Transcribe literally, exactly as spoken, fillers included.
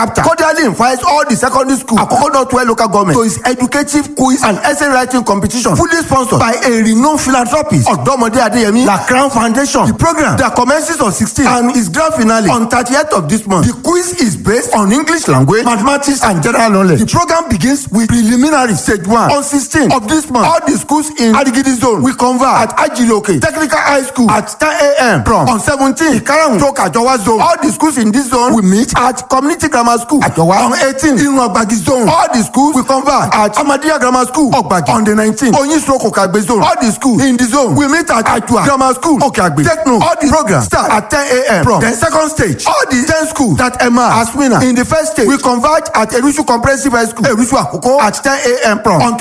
chapter cordially invites all the secondary schools Akoko Northwest local government to its educative quiz and essay writing competition fully sponsored by a renowned philanthropist Odomode Adeyemi, La Crown Foundation. The program that commences on sixteen and is grand finale on thirtieth of this month. The quiz is based on English language, mathematics and general knowledge. The program begins with preliminary stage one on sixteen of this month. All the schools in Adigidi zone will convert at Ajiloke Technical High School at ten a.m. from on seventeen Ikarahun to Ajowa zone. All the schools in this zone will meet at Community Grammar School Ajowa on eighteen in Ogbagi zone. All the schools will convert at Ahmadiyya Grammar School Ogbagi on the nineteenth. Oyinsoro Okagbe zone. All the schools in the zone will meet at Ajua Grammar School Okagbe. Take note, all the programs start at ten a.m. from the second stage. All the ten schools that emerge as winners in the first stage will convert at Erusu Comprehensive High School Erusu Akoko at ten a.m. from on